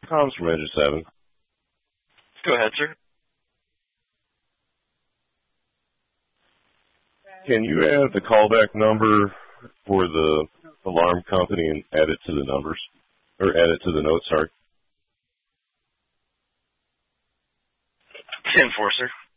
Tom's from Engine 7. Go ahead, sir. Can you add the callback number for the alarm company and add it to the numbers? Or add it to the notes, sorry. 10-4, sir.